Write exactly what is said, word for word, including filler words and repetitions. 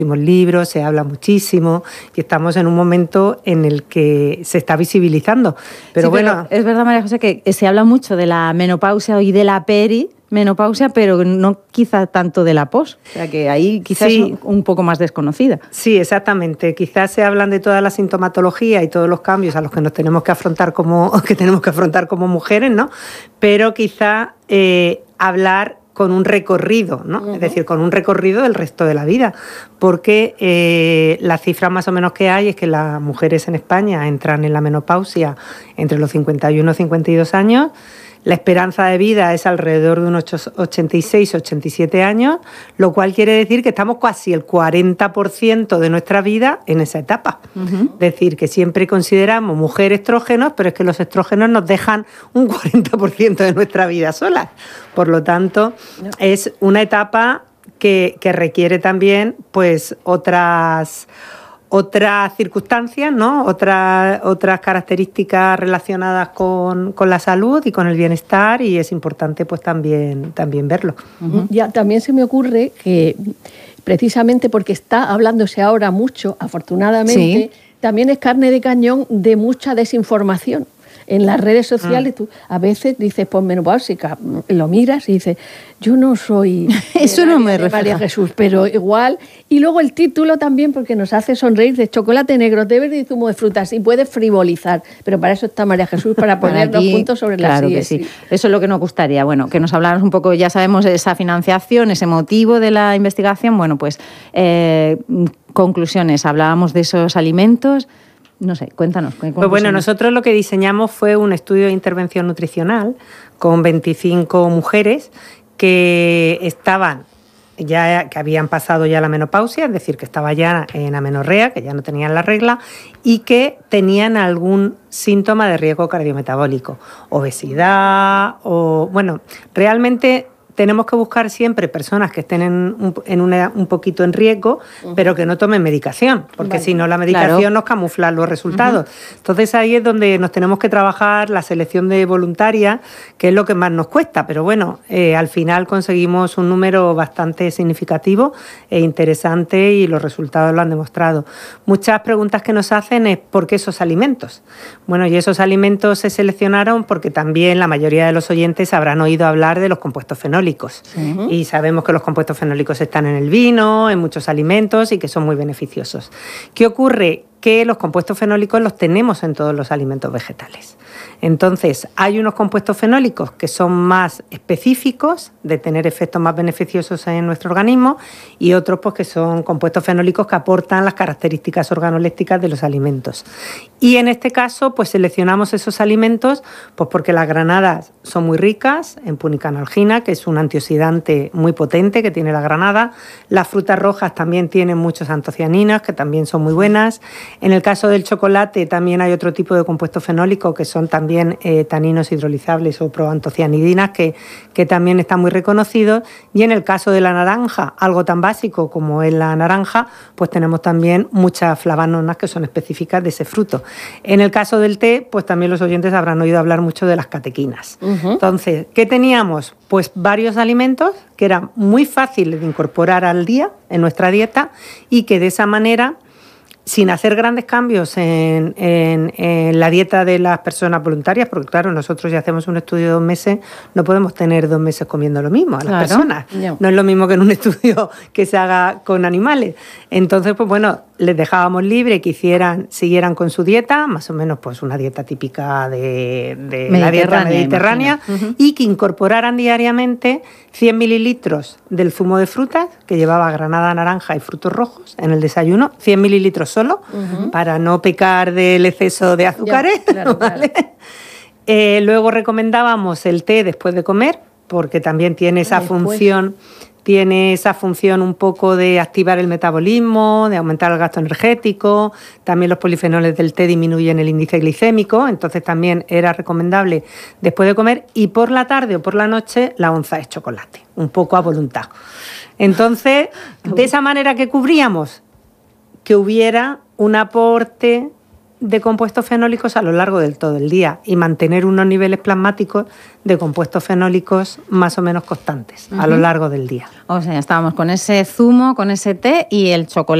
libros, se habla muchísimo y estamos en un momento en el que se está visibilizando. Pero sí, bueno, pero es verdad, María José, que se habla mucho de la menopausia y de la perimenopausia, pero no quizá tanto de la pos. O sea que ahí quizás sí, es un poco más desconocida. Sí, exactamente. Quizás se hablan de toda la sintomatología y todos los cambios a los que nos tenemos que afrontar como que tenemos que afrontar como mujeres, ¿no? Pero quizá eh, hablar con un recorrido, ¿no? Uh-huh. Es decir, con un recorrido del resto de la vida, porque eh, las cifras más o menos que hay es que las mujeres en España entran en la menopausia entre los cincuenta y uno y cincuenta y dos años, la esperanza de vida es alrededor de unos ochenta y seis, ochenta y siete años, lo cual quiere decir que estamos casi el cuarenta por ciento de nuestra vida en esa etapa. Uh-huh. Es decir, que siempre consideramos mujer estrógenos, pero es que los estrógenos nos dejan un cuarenta por ciento de nuestra vida solas. Por lo tanto, no. es una etapa que, que requiere también pues otras... otras circunstancias, ¿no? Otras, otras características relacionadas con, con la salud y con el bienestar, y es importante pues también, también verlo. Uh-huh. Ya, también se me ocurre que precisamente porque está hablándose ahora mucho, afortunadamente, sí. también es carne de cañón de mucha desinformación. En las redes sociales, mm. tú a veces dices, pues menopáusica, lo miras y dices, yo no soy eso no me refiero María Jesús, pero igual. Y luego el título también, porque nos hace sonreír, de chocolate negro, té verde y zumo de frutas, y puedes frivolizar. Pero para eso está María Jesús, para poner los puntos sobre las claro sillas. Que sí. Eso es lo que nos gustaría, bueno, que nos hablaras un poco, ya sabemos esa financiación, ese motivo de la investigación. Bueno, pues eh, conclusiones, hablábamos de esos alimentos. No sé, cuéntanos. Pues bueno, nosotros lo que diseñamos fue un estudio de intervención nutricional con veinticinco mujeres que estaban ya, que habían pasado ya la menopausia, es decir, que estaba ya en amenorrea, que ya no tenían la regla y que tenían algún síntoma de riesgo cardiometabólico, obesidad o... Bueno, realmente... Tenemos que buscar siempre personas que estén en un, en una, un poquito en riesgo, uh-huh. pero que no tomen medicación, porque vale. si no la medicación claro. nos camufla los resultados. Uh-huh. Entonces ahí es donde nos tenemos que trabajar la selección de voluntarias, que es lo que más nos cuesta, pero bueno, eh, al final conseguimos un número bastante significativo e interesante y los resultados lo han demostrado. Muchas preguntas que nos hacen es ¿por qué esos alimentos? Bueno, y esos alimentos se seleccionaron porque también la mayoría de los oyentes habrán oído hablar de los compuestos fenólicos. Uh-huh. Y sabemos que los compuestos fenólicos están en el vino, en muchos alimentos y que son muy beneficiosos. ¿Qué ocurre? Que los compuestos fenólicos los tenemos en todos los alimentos vegetales. Entonces, hay unos compuestos fenólicos que son más específicos, de tener efectos más beneficiosos en nuestro organismo, y otros pues, que son compuestos fenólicos que aportan las características organolépticas de los alimentos. Y en este caso, pues seleccionamos esos alimentos pues, porque las granadas son muy ricas en punicanalgina, que es un antioxidante muy potente que tiene la granada. Las frutas rojas también tienen muchos antocianinas, que también son muy buenas. En el caso del chocolate también hay otro tipo de compuestos fenólicos que son también eh, taninos hidrolizables o proantocianidinas que, que también están muy reconocidos. Y en el caso de la naranja, algo tan básico como es la naranja, pues tenemos también muchas flavononas que son específicas de ese fruto. En el caso del té, pues también los oyentes habrán oído hablar mucho de las catequinas. Uh-huh. Entonces, ¿qué teníamos? Pues varios alimentos que eran muy fáciles de incorporar al día en nuestra dieta y que de esa manera, sin hacer grandes cambios en, en, en la dieta de las personas voluntarias, porque claro, nosotros ya hacemos un estudio de dos meses, no podemos tener dos meses comiendo lo mismo a las claro. personas. No. no es lo mismo que en un estudio que se haga con animales. Entonces, pues bueno, les dejábamos libre que hicieran, siguieran con su dieta, más o menos pues una dieta típica de, de la dieta mediterránea, uh-huh. y que incorporaran diariamente cien mililitros del zumo de frutas, que llevaba granada, naranja y frutos rojos en el desayuno, cien mililitros solo, uh-huh. para no pecar del exceso de azúcares. Ya, claro, ¿vale? Claro. Eh, luego recomendábamos el té después de comer, porque también tiene esa después. función... Tiene esa función un poco de activar el metabolismo, de aumentar el gasto energético. También los polifenoles del té disminuyen el índice glicémico, entonces también era recomendable después de comer. Y por la tarde o por la noche la onza es chocolate, un poco a voluntad. Entonces, de esa manera que cubríamos, que hubiera un aporte de compuestos fenólicos a lo largo del todo el día y mantener unos niveles plasmáticos de compuestos fenólicos más o menos constantes uh-huh. a lo largo del día. O sea, estábamos con ese zumo, con ese té y el chocolate.